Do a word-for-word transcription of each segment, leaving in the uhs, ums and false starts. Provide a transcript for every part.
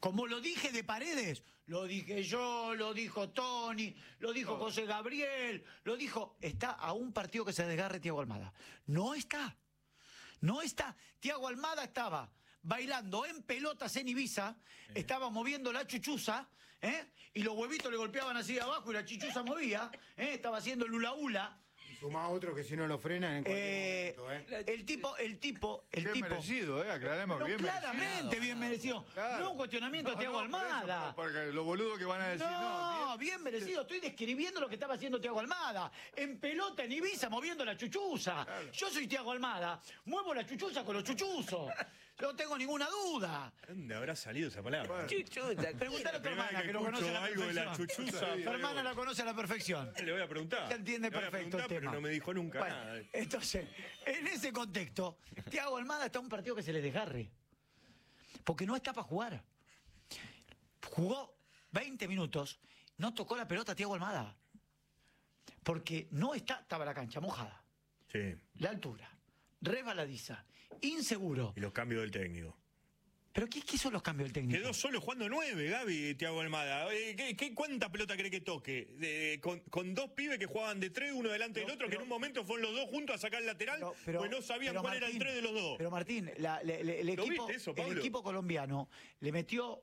Como lo dije de Paredes, lo dije yo, lo dijo Tony, lo dijo oh. José Gabriel, lo dijo... Está a un partido que se desgarre Thiago Almada. No está. No está. Thiago Almada estaba bailando en pelotas en Ibiza, eh. estaba moviendo la chuchuza, ¿eh? y los huevitos le golpeaban así de abajo y la chuchuza movía, ¿eh? estaba haciendo el hula hula. Y suma otro que si no lo frenan en cualquier eh, momento, ¿eh? El tipo, el tipo, el bien tipo. merecido, ¿eh? Aclaremos, no, bien claramente merecido. bien merecido. Claro. No un cuestionamiento no, a Thiago no, Almada. Eso, porque lo boludo que van a decir. No, no bien, bien merecido. Estoy describiendo lo que estaba haciendo Thiago Almada. En pelota en Ibiza moviendo la chuchuza. Claro. Yo soy Thiago Almada. Muevo la chuchuza con los chuchuzos. Yo no tengo ninguna duda. ¿Dónde habrá salido esa palabra? Bueno. Chuchuza. Preguntale a tu hermana que, que lo conoce a la algo perfección. de la chuchuza. Tu hermana la conoce a la perfección. Le voy a preguntar. Ya entiende perfecto el tema. Pero no me dijo nunca bueno, nada. Entonces, en ese contexto, Thiago Almada está en un partido que se le desgarre. Porque no está para jugar. Jugó veinte minutos, no tocó la pelota a Thiago Almada. Porque no está, estaba la cancha mojada. Sí. La altura, resbaladiza, inseguro. Y los cambios del técnico. ¿Pero qué, qué son los cambios del técnico? Quedó solo jugando nueve, Gaby, Thiago Almada. ¿Qué, qué, ¿Cuánta pelota cree que toque? De, con, con dos pibes que jugaban de tres, uno delante pero, del otro, pero, que en un momento fueron los dos juntos a sacar el lateral, pero, pero, pues no sabían cuál Martín, era el tres de los dos. Pero Martín, la, le, le, el, equipo, eso, el equipo colombiano le metió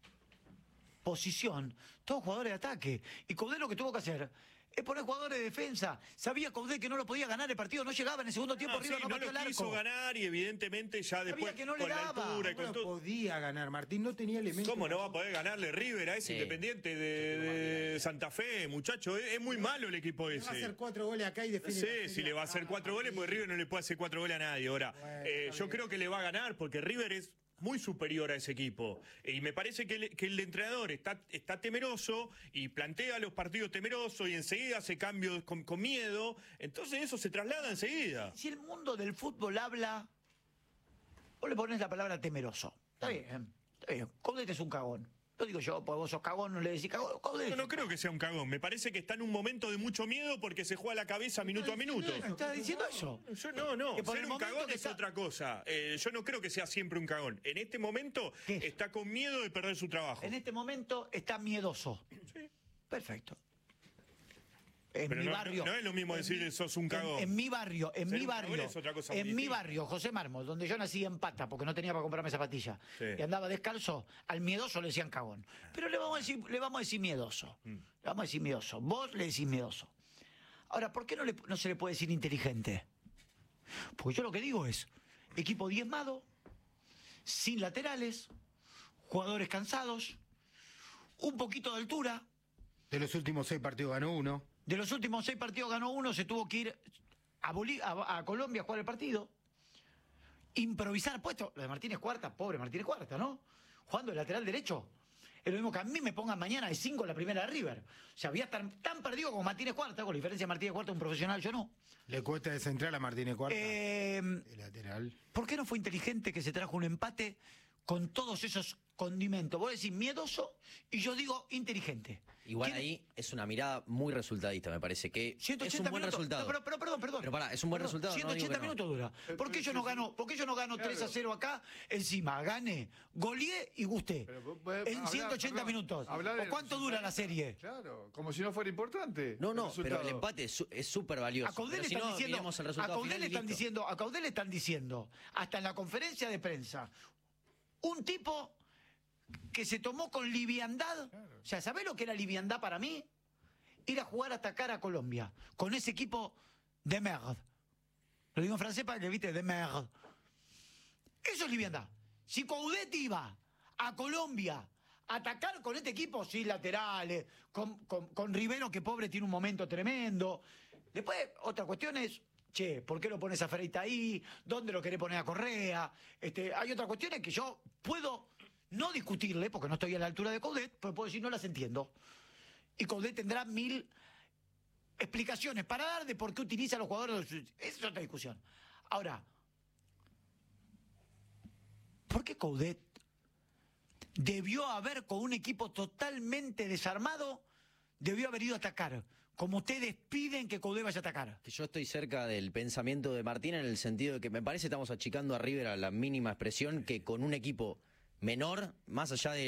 posición, todos jugadores de ataque. Y Coudet lo que tuvo que hacer es poner jugadores de defensa. Sabía Coudet que no lo podía ganar el partido, no llegaba en el segundo tiempo, no, arriba sí, no no pateó lo el quiso arco. ganar y evidentemente ya Sabía después que no le con daba. la altura y con no todo. podía ganar, Martín, no tenía elementos. ¿Cómo no va a poder ganarle River a ese sí. Independiente de, de Santa Fe, muchacho? Es, es muy malo el equipo ese. Le va a hacer cuatro goles acá y define. Sí, si le va a hacer cuatro goles, porque River no le puede hacer cuatro goles a nadie. Ahora, bueno, eh, yo creo que le va a ganar porque River es muy superior a ese equipo. Y me parece que el, que el entrenador está, está temeroso y plantea los partidos temerosos y enseguida hace cambios con, con miedo. Entonces eso se traslada enseguida. Si el mundo del fútbol habla, vos le pones la palabra temeroso. Está bien, está bien. Coudet es un cagón. Lo digo yo, porque vos sos cagón, no le decís cagón. No, no creo que sea un cagón. Me parece que está en un momento de mucho miedo porque se juega la cabeza minuto a minuto. ¿Estás diciendo eso? Yo no, no. Que ser un cagón es está... otra cosa. Eh, yo no creo que sea siempre un cagón. En este momento está con miedo de perder su trabajo. En este momento está miedoso. Sí. Perfecto. En Pero mi no, barrio. No es lo mismo decir mi, sos un cagón. En, en mi barrio, en Ser mi barrio. Es otra cosa en mi distinta. barrio, José Mármol, donde yo nací en pata, porque no tenía para comprarme zapatillas. Sí. Y andaba descalzo, al miedoso le decían cagón. Pero le vamos a decir, le vamos a decir miedoso. Mm. Le vamos a decir miedoso. Vos le decís miedoso. Ahora, ¿por qué no, le, no se le puede decir inteligente? Porque yo lo que digo es, equipo diezmado, sin laterales, jugadores cansados, un poquito de altura. De los últimos seis partidos ganó uno. De los últimos seis partidos ganó uno, se tuvo que ir a, Bolí a, a Colombia a jugar el partido. Improvisar puesto. Lo de Martínez Cuarta, pobre Martínez Cuarta, ¿no? Jugando de lateral derecho. Es lo mismo que a mí me pongan mañana de cinco en la primera de River. O sea, voy a estar tan perdido como Martínez Cuarta, con la diferencia de Martínez Cuarta, un profesional, yo no. ¿Le cuesta de central a Martínez Cuarta? Eh, de lateral. ¿Por qué no fue inteligente que se trajo un empate con todos esos condimentos? Vos decís miedoso y yo digo inteligente. Igual ahí es una mirada muy resultadista, me parece que es un buen minutos. resultado. No, pero, pero perdón, perdón. Pero pará, es un buen perdón, resultado. ciento ochenta no minutos no. dura. ¿Por qué yo no gano, por qué yo no gano claro. tres a cero acá? Encima, gané, goleé y gusté. Pero, pues, en hablar, ciento ochenta perdón, minutos. ¿O cuánto dura la serie? Claro, como si no fuera importante. No, no, el pero el empate es súper valioso. A Caudel le si están no, diciendo, a Caudel le están diciendo, a Caudel le están diciendo, hasta en la conferencia de prensa, un tipo que se tomó con liviandad, claro. O sea, ¿sabés lo que era liviandad para mí? Ir a jugar a atacar a Colombia, con ese equipo de merde. Lo digo en francés para que viste, de merde. Eso es liviandad. Si Coudet iba a Colombia a atacar con este equipo, sin laterales, con, con, con Rivero, que pobre tiene un momento tremendo. Después, otra cuestión es, che, ¿por qué lo pones a Freita ahí? ¿Dónde lo querés poner a Correa? Este, hay otras cuestiones que yo puedo no discutirle, porque no estoy a la altura de Coudet, pero puedo decir no las entiendo. Y Coudet tendrá mil explicaciones para dar de por qué utiliza a los jugadores. Esa es otra discusión. Ahora, ¿por qué Coudet debió haber, con un equipo totalmente desarmado, debió haber ido a atacar? Como ustedes piden que Coudet vaya a atacar. Yo estoy cerca del pensamiento de Martín en el sentido de que me parece que estamos achicando a River a la mínima expresión, que con un equipo menor, más allá de